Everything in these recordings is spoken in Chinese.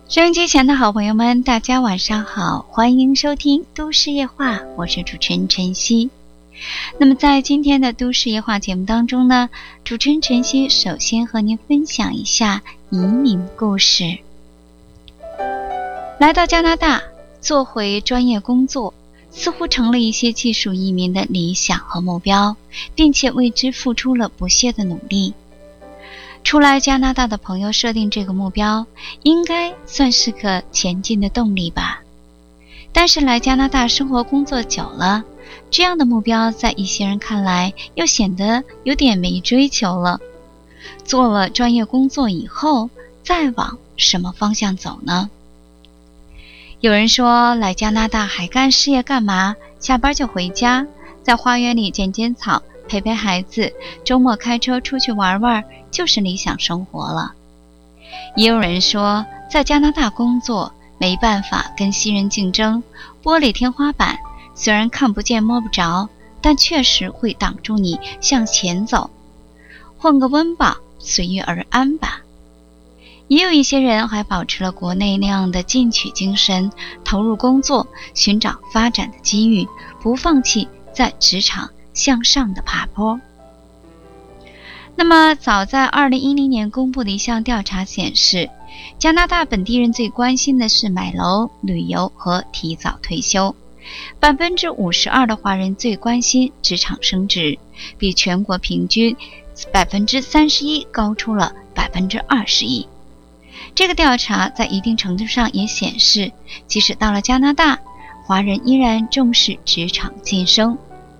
收音机前的好朋友们，大家晚上好，欢迎收听都市夜话，我是主持人晨曦。那么在今天的都市夜话节目当中呢，主持人晨曦首先和您分享一下移民故事。来到加拿大做回专业工作，似乎成了一些技术移民的理想和目标，并且为之付出了不懈的努力。初来加拿大的朋友设定这个目标，应该算是个前进的动力吧。但是来加拿大生活工作久了，这样的目标在一些人看来又显得有点没追求了。做了专业工作以后，再往什么方向走呢？有人说来加拿大还干事业干嘛？下班就回家，在花园里剪剪草，陪陪孩子，周末开车出去玩玩，就是理想生活了。也有人说在加拿大工作没办法跟新人竞争，玻璃天花板虽然看不见摸不着，但确实会挡住你向前走，混个温饱，随遇而安吧。也有一些人还保持了国内那样的进取精神，投入工作，寻找发展的机遇，不放弃在职场向上的爬坡。那么早在2010年公布的一项调查显示，加拿大本地人最关心的是买楼、旅游和提早退休。52%的华人最关心职场升职，比全国平均31%高出了21%。这个调查在一定程度上也显示，即使到了加拿大，华人依然重视职场晋升。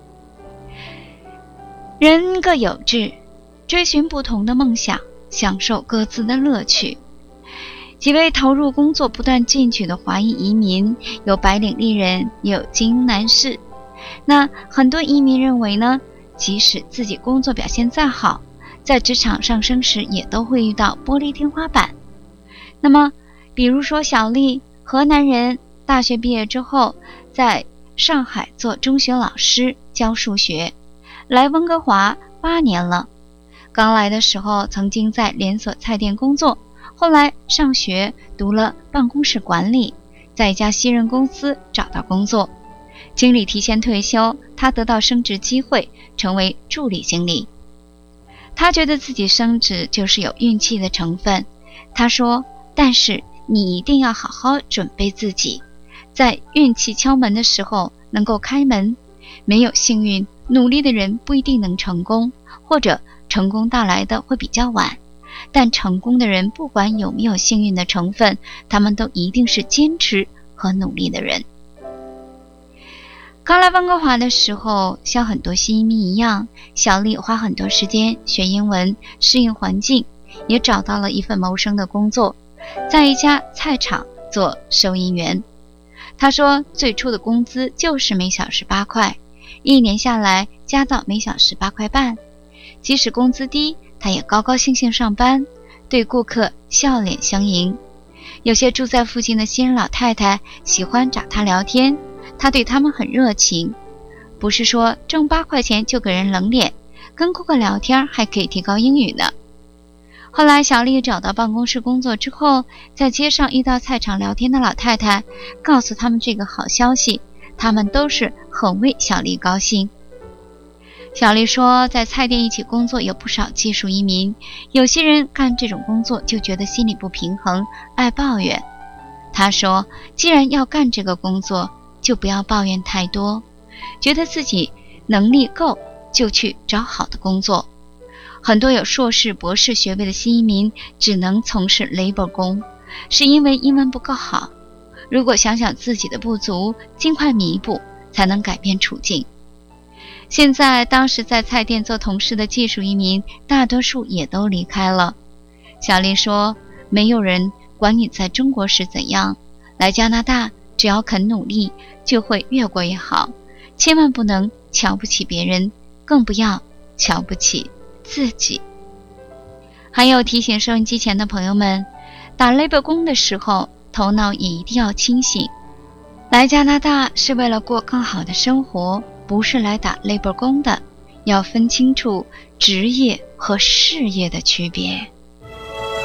人各有志，追寻不同的梦想，享受各自的乐趣。几位投入工作不断进取的华裔移民，有白领丽人，也有精英男士。那很多移民认为呢，即使自己工作表现再好，在职场上升时也都会遇到玻璃天花板。那么比如说小丽，河南人，大学毕业之后在上海做中学老师，教数学，来温哥华8年了。刚来的时候曾经在连锁菜店工作，后来上学读了办公室管理，在一家新人公司找到工作，经理提前退休，他得到升职机会，成为助理经理。他觉得自己升职就是有运气的成分，他说，但是你一定要好好准备自己，在运气敲门的时候能够开门。没有幸运，努力的人不一定能成功，或者成功到来的会比较晚，但成功的人不管有没有幸运的成分，他们都一定是坚持和努力的人。刚来温哥华的时候，像很多新移民一样，小丽花很多时间学英文，适应环境，也找到了一份谋生的工作，在一家菜场做收银员。她说最初的工资就是每小时8块，1年下来加到每小时8块半。即使工资低，她也高高兴兴上班，对顾客笑脸相迎。有些住在附近的新人老太太喜欢找她聊天，她对他们很热情，不是说挣8块钱就给人冷脸，跟顾客聊天还可以提高英语呢。后来小丽找到办公室工作之后，在街上遇到菜场聊天的老太太，告诉他们这个好消息，他们都是很为小丽高兴。小丽说，在菜店一起工作有不少技术移民，有些人干这种工作就觉得心里不平衡，爱抱怨。她说，既然要干这个工作，就不要抱怨太多，觉得自己能力够就去找好的工作。很多有硕士博士学位的新移民只能从事 labor 工，是因为英文不够好。如果想想自己的不足，尽快弥补，才能改变处境。现在当时在菜店做同事的技术移民，大多数也都离开了。小丽说，没有人管你在中国时怎样，来加拿大只要肯努力，就会越过越好。千万不能瞧不起别人，更不要瞧不起自己。还有提醒收音机前的朋友们，打 labor 工的时候，头脑也一定要清醒。来加拿大是为了过更好的生活，不是来打 labor 工的，要分清楚职业和事业的区别。